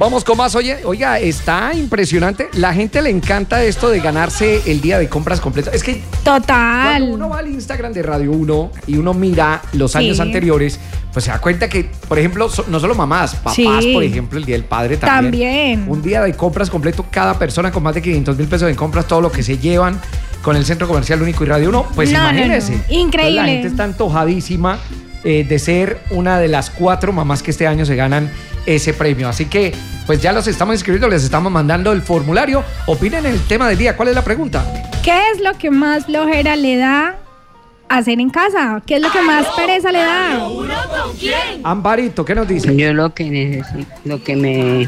Vamos con más. Oiga, está impresionante. La gente le encanta esto de ganarse el día de compras completo. Es que total. Cuando uno va al Instagram de Radio 1 y uno mira los años anteriores, pues se da cuenta que, por ejemplo, no solo mamás, papás, por ejemplo, el Día del Padre también. Un día de compras completo, cada persona con más de 500,000 pesos en compras, todo lo que se llevan con el Centro Comercial Único y Radio 1, pues imagínense. Increíble. La gente está antojadísima de ser una de las 4 mamás que este año se ganan ese premio. Así que, pues ya los estamos inscribiendo, les estamos mandando el formulario. Opinen en el tema del día. ¿Cuál es la pregunta? ¿Qué es lo que más flojera le da hacer en casa? ¿Qué es lo que más pereza le da? ¿Con quién? Amparito, ¿qué nos dice? Yo lo que necesito, lo que me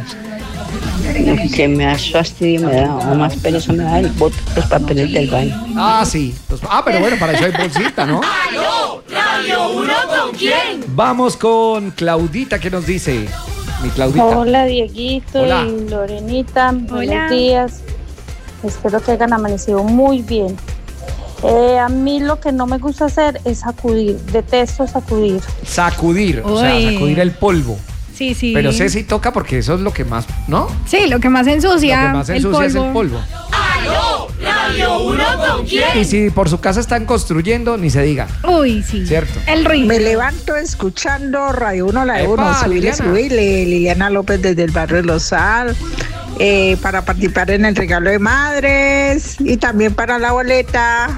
hace fastidio me da, o más pereza me da los papeles del baño. Ah, sí. Pero bueno, para eso hay bolsita, ¿no? ¡Aló! ¿Radio 1 con quién? Vamos con Claudita, ¿qué nos dice? Mi Claudita. Hola, Dieguito. Hola. Y Lorenita. Buenos días. Espero que hayan amanecido muy bien. A mí lo que no me gusta hacer es sacudir. Detesto sacudir. Sacudir, o sea, sacudir el polvo. Sí, sí. Pero sí toca porque eso es lo que más, ¿no? Sí, lo que más ensucia. Lo que más ensucia es el polvo. ¡Aló! ¿Radio 1 con quién? Y si por su casa están construyendo, ni se diga. Uy, sí. ¿Cierto? El ritmo. Me levanto escuchando Radio 1, la de ¡Epa, 1. Liliana! Subile, Liliana López desde el barrio de Los Sal. Para participar en el regalo de madres y también para la boleta.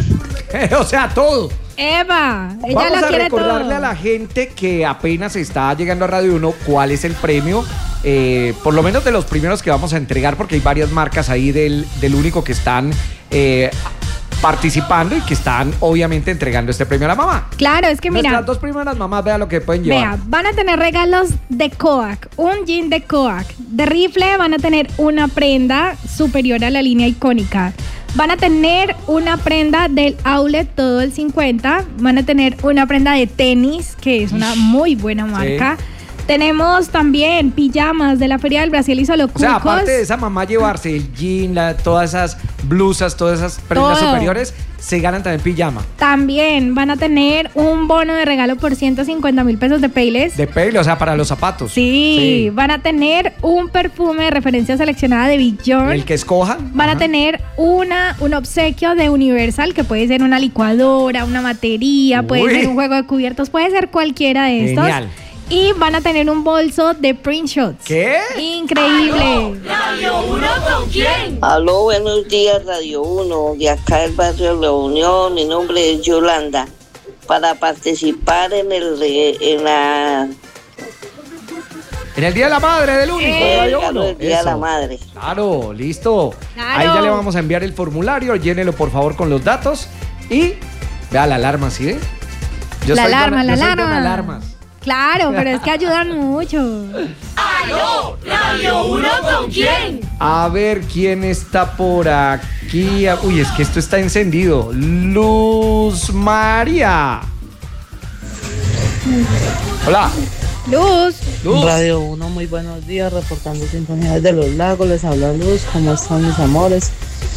O sea, todo. Eva, ella Vamos lo a quiere recordarle todo. a la gente que apenas está llegando a Radio 1 cuál es el premio, por lo menos de los primeros que vamos a entregar, porque hay varias marcas ahí del único que están participando y que están obviamente entregando este premio a la mamá. Claro, es que mira, nuestras 2 primeras mamás, vea lo que pueden llevar. Vea, van a tener regalos de Kodak, un jean de Kodak. De rifle van a tener una prenda superior a la línea icónica. Van a tener una prenda del Outlet todo el 50. Van a tener una prenda de tenis, que es una muy buena marca. Sí. Tenemos también pijamas de la Feria del Brasil y Solo Cucos. O sea, aparte de esa mamá llevarse el jean, todas esas blusas, todas esas prendas superiores, se ganan también pijama. También van a tener un bono de regalo por 150,000 pesos de Payless. De Payless, o sea, para los zapatos. Sí, van a tener un perfume de referencia seleccionada de Big John. El que escojan. Van a tener un obsequio de Universal, que puede ser una licuadora, una batería, puede ser un juego de cubiertos, puede ser cualquiera de estos. Genial. Y van a tener un bolso de print shots. ¿Qué? Increíble. ¿Aló? ¿Radio 1 con quién? Aló, buenos días, Radio 1, de acá del barrio La Unión. Mi nombre es Yolanda. Para participar en el Día de la Madre del único Radio 1. El Día de la Madre. Claro, listo. Claro. Ahí ya le vamos a enviar el formulario. Llénelo por favor con los datos. Y vea la alarma, ¿sí ve? La alarma. Alarmas. Claro, pero es que ayudan mucho. ¡Aló! ¿Radio 1 con quién? A ver quién está por aquí. Uy, es que esto está encendido. Luz María. Hola. Luz. Radio 1, muy buenos días, reportando sintonías de Los Lagos. Les habla Luz, ¿cómo están mis amores?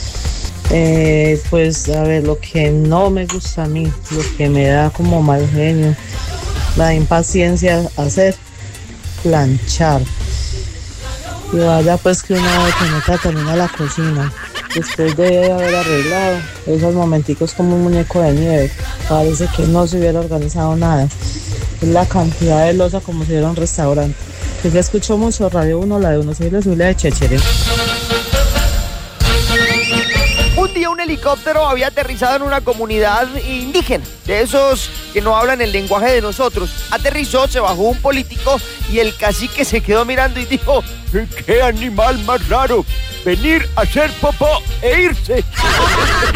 Pues a ver, lo que no me gusta a mí, lo que me da como mal genio, la impaciencia hacer, planchar. Y vaya pues que uno que neta termina la cocina después de haber arreglado esos momenticos como un muñeco de nieve, parece que no se hubiera organizado nada. Es la cantidad de loza como si fuera un restaurante. Que ya escuchó mucho Radio 1, la de 1, soy la Zulia de Chechere. Un día un helicóptero había aterrizado en una comunidad indígena, de esos que no hablan el lenguaje de nosotros. Aterrizó, se bajó un político y el cacique se quedó mirando y dijo: ¡qué animal más raro! Venir a hacer popó e irse.